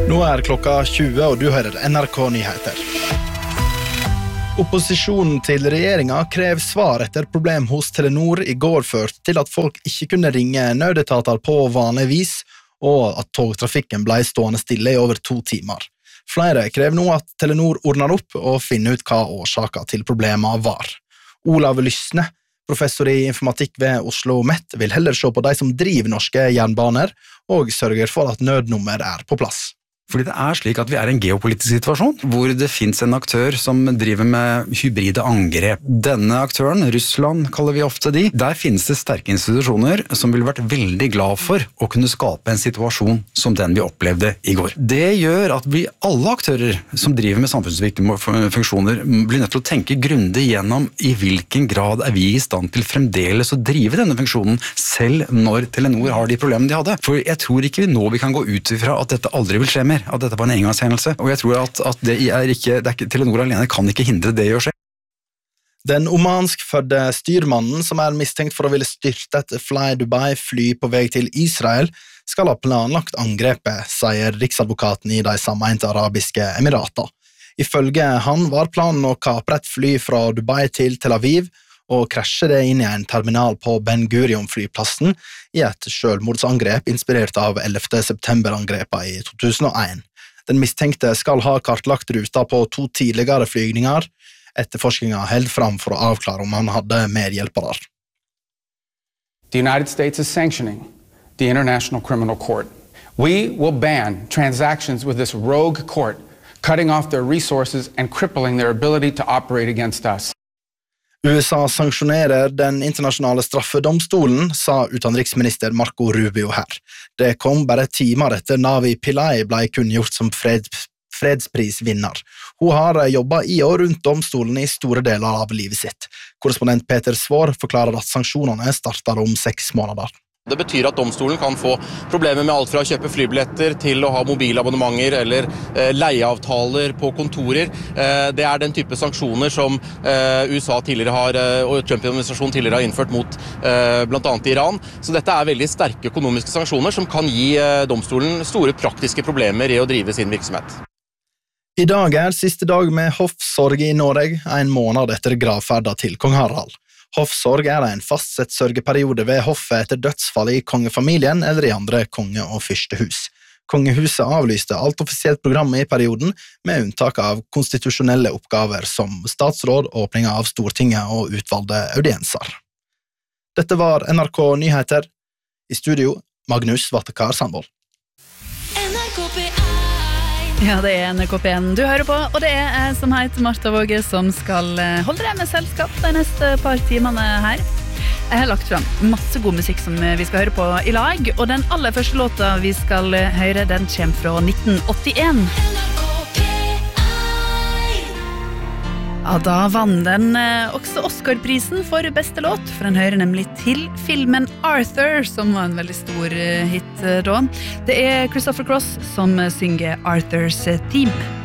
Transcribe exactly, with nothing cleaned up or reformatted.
Nå er klokka tjue, og du hører N R K Nyheter. Opposisjonen til regjeringa krever svar etter problem hos Telenor I går ført til at folk ikke kunne ringe nødetater på vanlig vis, og at togtrafikken ble stående stille I over to timer. Flere krever nå at Telenor ordner opp og finner ut hva årsaken til problemet var. Olav Lysne, professor I informatikk ved Oslo Met, vil heller se på de som driver norske jernbaner, og sørger for at nødnummer er på plass. Fordi det er slik at vi er I en geopolitisk situasjon, hvor det finnes en aktør som driver med hybride angrep. Denne aktøren, Russland kaller vi ofte de, der finnes det sterke institusjoner som ville vært veldig glad for å kunne skape en situasjon som den vi opplevde I går. Det gjør at vi alle aktører som driver med samfunnsviktige funksjoner blir nødt til å tenke grundig gjennom I hvilken grad er vi I stand til fremdeles å drive denne funksjonen, selv når Telenor har de problemene de hadde. For jeg tror ikke vi nå vi kan gå ut ifra at dette aldri vil skje mer, at dette var en engangshendelse, og jeg tror at, at det er ikke, det er ikke, Telenor alene kan ikke hindre det å skje. Den omanskfødde styrmannen som er mistenkt for å ville styrte et Fly Dubai-fly på vei til Israel, skal ha planlagt angrepet, sier riksadvokaten I de sammeinte arabiske emirater. Ifølge han var planen å kapre et fly fra Dubai til Tel Aviv, og krasje det inn I en terminal på Ben Gurion-flyplassen I et selvmordsangrep inspirert av ellevte september-angrepet I to tusen og en. Den mistenkte skal ha kartlagt ruta på to tidligere flygninger. Etterforskningen held fram for å avklare om han hadde medhjelpere. The United States is sanctioning the International Criminal Court. We will ban transactions with this rogue court, cutting off their resources and crippling their ability to operate against us. USA sanksjonerer den internasjonale straffedomstolen, sa utenriksminister Marco Rubio her. Det kom bare timer etter Navi Pillay ble kunngjort som freds, fredsprisvinner. Hun har jobbet I og rundt domstolen I store deler av livet sitt. Korrespondent Peter Svår forklarer at sanksjonene starter om seks måneder. Det betyr at domstolen kan få problemer med alt fra å kjøpe flybilletter til å ha mobilabonnementer eller eh, leieavtaler på kontorer. Eh, det er den type sanksjoner som eh, USA tidligere har, eh, og Trump-administrasjonen tidligere har innført mot eh, blant annet Iran. Så dette er veldig sterke økonomiske sanksjoner som kan gi eh, domstolen store praktiske problemer I å drive sin virksomhet. I dag er siste dag med hoffsorg I Norge, en måned etter gravferda til kong Harald. Hoffsorg er en fastsett sørgeperiode ved hoffet etter dødsfall I kongefamilien eller I andre konge- og fyrstehus. Kongehuset avlyste alt offisielt program I perioden, med unntak av konstitusjonelle oppgaver som statsråd, åpning av Stortinget og utvalgte audienser. Dette var N R K Nyheter. I studio, Magnus Vattekar Sandvold. Ja, det er N R K P en du hører på, og det er jeg som heter Martha Våge som skal holde deg med selskap de neste par timene her. Jeg har lagt frem masse god musikk som vi skal høre på I lag, og den aller første låta vi skal høre, den kommer fra nitten åttien. Ja, da vann den også Oscar-prisen for beste låt, for den hører nemlig til filmen Arthur, som var en veldig stor hit da. Det er Christopher Cross som synger Arthurs theme.